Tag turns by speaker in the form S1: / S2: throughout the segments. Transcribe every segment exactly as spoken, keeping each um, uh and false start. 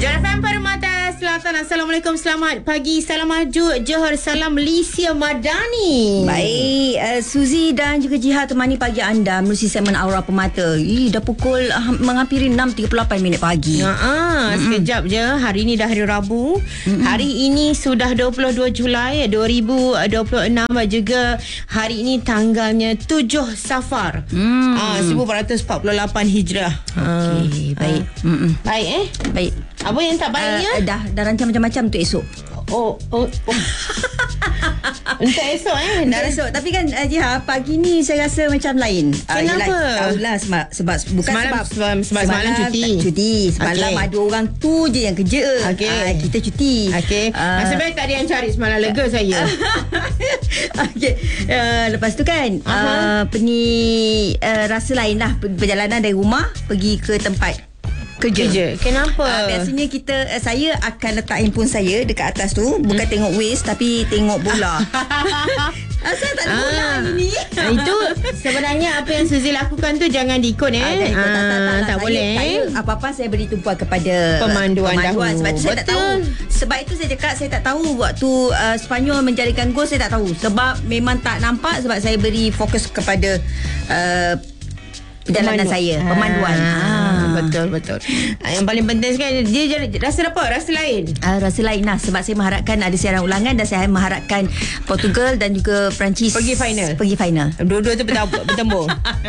S1: Johor F M Permata Selatan. Assalamualaikum, selamat pagi, salam maju Johor, salam Malaysia Madani.
S2: Baik, uh, Suzy dan juga Jiha temani pagi anda melalui segmen Aura Permata. Ih, dah pukul uh, menghampiri enam tiga puluh lapan minit pagi.
S1: Ha, ah, sekejap je. Hari ni dah hari Rabu. Mm-mm. Hari ini sudah dua puluh dua Julai dua ribu dua puluh enam, juga hari ini tanggalnya tujuh Safar. Mm. Ah, seribu empat ratus empat puluh lapan Hijrah.
S2: Okey,
S1: ah.
S2: baik.
S1: Ah. Baik eh?
S2: Baik.
S1: Apa yang tak baiknya?
S2: Uh, dah dah rancang macam-macam untuk esok.
S1: Oh, oh, oh. Untuk esok eh?
S2: Untuk esok. Tapi kan uh, Jiha, pagi ni saya rasa macam lain.
S1: Kenapa?
S2: Uh, tahulah sebab, sebab bukan
S1: semalam,
S2: sebab
S1: sebab, sebab semalam cuti.
S2: Cuti. Semalam okay. Ada orang tu je yang kerja.
S1: Okay.
S2: Uh, kita cuti.
S1: Okey. Uh, Nasib baik tak ada yang cari semalam, lega saya.
S2: Okey. Uh, lepas tu kan uh-huh. uh, apa ni uh, rasa lain lah perjalanan dari rumah pergi ke tempat kerja. kerja.
S1: Kenapa?
S2: Uh, biasanya kita uh, saya akan letak handphone saya dekat atas tu, bukan hmm. tengok waist tapi tengok bola. Asal tak ada bola
S1: ah.
S2: hari ni.
S1: Itu sebenarnya apa yang Suzy lakukan tu jangan diikut eh.
S2: Ah, ikut, tak, tak, tak, tak,
S1: tak
S2: saya,
S1: boleh.
S2: Saya apa-apa saya beri tumpuan kepada
S1: pemanduan,
S2: pemanduan
S1: dahulu.
S2: Sebab itu saya tak tahu. Sebab itu saya cakap saya tak tahu waktu uh, Sepanyol menjadikan gol, saya tak tahu. Sebab memang tak nampak, sebab saya beri fokus kepada uh, perjalanan Pemandu. saya, pemanduan.
S1: Ah, ah. Betul, betul. Yang paling penting kan dia rasa apa? Rasa lain.
S2: Uh, rasa lain lah, sebab saya mengharapkan ada siaran ulangan dan saya mengharapkan Portugal dan juga Perancis
S1: pergi final.
S2: Pergi final.
S1: Dua-dua tu bertembung.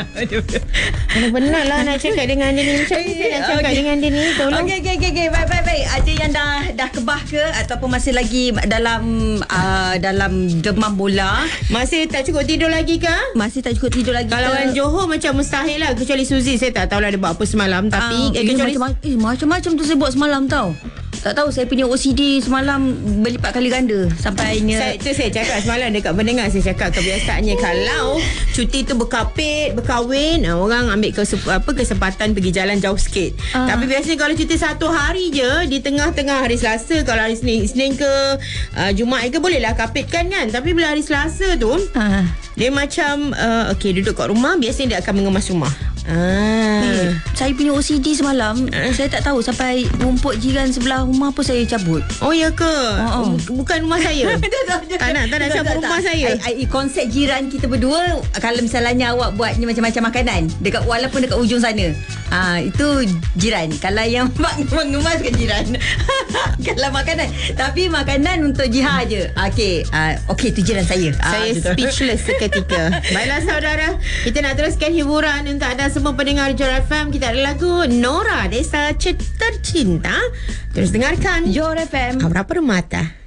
S1: Benar lah nak cakap dengan dia ni. Macam ni saya nak cakap okay. dengan dia ni. Tolong.
S2: Okey, okey, okey. Baik, baik, baik. Ada yang dah dah kebah ke ataupun masih lagi dalam uh, dalam demam bola?
S1: Masih tak cukup tidur lagi ke?
S2: Masih tak cukup tidur lagi.
S1: Kalau orang Johor macam mustahil lah, kecuali Suzy. Saya tak tahulah dia buat apa semalam. Tapi
S2: uh,
S1: eh, kecuali
S2: macam-macam, eh, macam-macam tu saya buat semalam tau. Tak tahu, saya punya O C D semalam berlipat kali ganda sampai ni.
S1: Saya tu saya cakap semalam dekat pendengar, saya cakap kebiasaannya kalau cuti tu berkapit, berkahwin, orang ambil ke, apa kesempatan pergi jalan jauh sikit. Uh. Tapi biasanya kalau cuti satu hari je, di tengah-tengah hari Selasa, kalau hari Senin, Senin ke uh, Jumaat ke bolehlah kapitkan kan. Tapi bila hari Selasa tu uh. dia macam uh, okey, duduk kat rumah, biasanya dia akan mengemas rumah. Ah.
S2: Eh, saya punya O C D semalam, eh? saya tak tahu sampai rumput jiran sebelah rumah pun saya cabut.
S1: Oh ya ke?
S2: Oh, oh.
S1: Bukan rumah saya. tak nak tak nak cabut rumah saya.
S2: I, I, konsep jiran kita berdua, kalau misalnya awak buat ni macam-macam makanan dekat, walaupun dekat ujung sana, ah, itu jiran. Kalau yang mengemas kan jiran. Kalau makanan, tapi makanan untuk Jiha je. Okey, ah, okey, tu jiran saya.
S1: Saya ah, speechless seketika. Baiklah saudara, kita nak teruskan hiburan untuk anda semua pendengar Johor F M. Kita ada lagu Nora, Desa Tercinta. Terus dengarkan
S2: Johor F M
S1: Aura Permata.